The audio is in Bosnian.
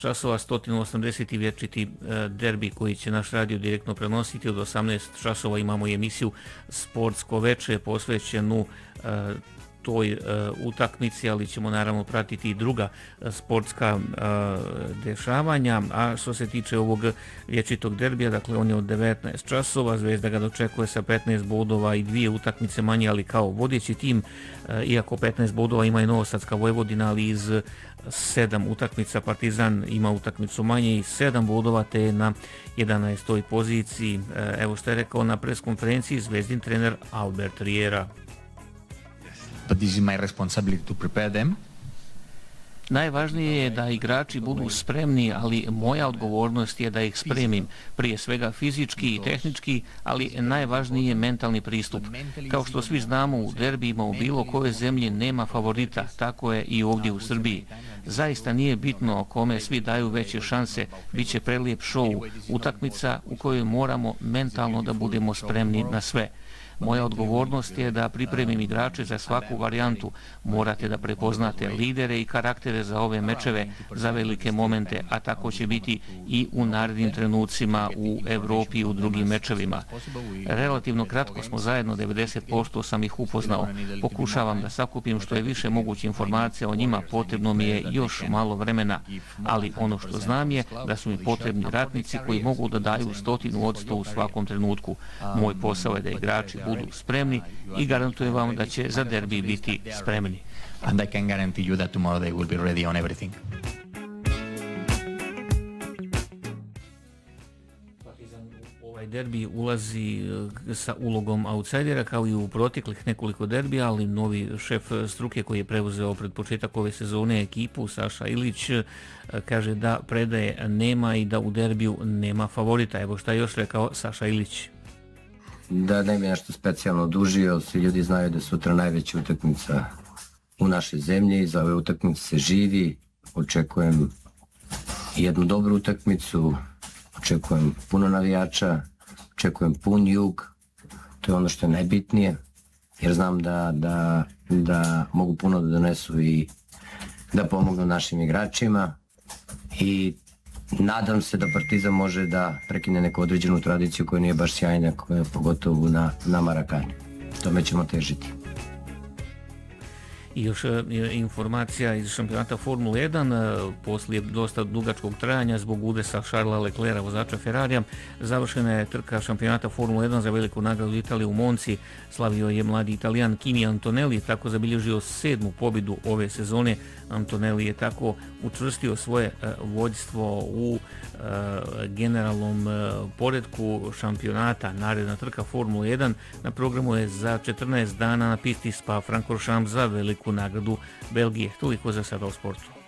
časova 180. vječiti derbi koji će naš radio direktno prenositi. Od 18 časova imamo i emisiju Sportsko veče posvećenu toj utakmici, ali ćemo naravno pratiti i druga sportska dešavanja. A što se tiče ovog vječitog derbija, dakle on je od 19 časova, Zvezda ga dočekuje sa 15 bodova i 2 utakmice manje, ali kao vodeći tim, iako 15 bodova ima i Novosadska Vojvodina, ali iz 7 utakmica Partizan ima utakmicu manje i 7 bodova, te je na 11. poziciji. Evo što je rekao na preskonferenciji Zvezdin trener Albert Riera. But this is my responsibility to prepare them. Najvažnije je da igrači budu spremni, ali moja odgovornost je da ih spremim, prije svega fizički i tehnički, ali najvažniji je mentalni pristup. Kao što svi znamo, u derbijima u bilo koje zemlji nema favorita, tako je i ovdje u Srbiji. Zaista nije bitno kome svi daju veće šanse, bit će prelijep šou, utakmica u kojoj moramo mentalno da budemo spremni na sve. Moja odgovornost je da pripremim igrače za svaku varijantu. Morate da prepoznate lidere i karaktere za ove mečeve, za velike momente, a tako će biti i u narednim trenucima u Evropi i u drugim mečevima. Relativno kratko smo zajedno, 90% sam ih upoznao. Pokušavam da sakupim što je više moguće informacija o njima, potrebno mi je još malo vremena, ali ono što znam je da su mi potrebni ratnici koji mogu da daju 100% u svakom trenutku. Moj posao je da igrači budu spremni i garantujem vam da će za derbi biti spremni. And I can guarantee you that tomorrow they will be ready on everything. Ovaj derbi ulazi sa ulogom outsidera kao i u proteklih nekoliko derbija, ali novi šef struke koji je preuzeo pred početak ove sezone ekipu, Saša Ilić, kaže da predaje nema i da u derbiju nema favorita. Evo šta je još rekao Saša Ilić. Da ne bi nešto specijalno dužio, svi ljudi znaju da je sutra najveća utakmica u našoj zemlji, za ove utakmice se živi, očekujem jednu dobru utakmicu, očekujem puno navijača, očekujem pun jug, to je ono što je najbitnije, jer znam da mogu puno da donesu i da pomognu našim igračima i nadam se da Partizan može da prekine neku određenu tradiciju koja nije baš sjajna, pogotovo na Marakani. Tome ćemo težiti. I još informacija iz šampionata Formule 1, poslije dosta dugačkog trajanja zbog udesa Charlesa Leclerca, vozača Ferrarija, završena je trka šampionata Formule 1 za veliku nagradu Italije u Monci. Slavio je mladi Italijan Kimi Antonelli, tako zabilježio 7. pobjedu ove sezone. Antonelli je tako učvrstio svoje vođstvo u generalnom poretku šampionata. Naredna trka Formule 1 na programu je za 14 dana na pisti Spa-Francorchamps za veliku nagradu Belgije. Toliko za sada o sportu.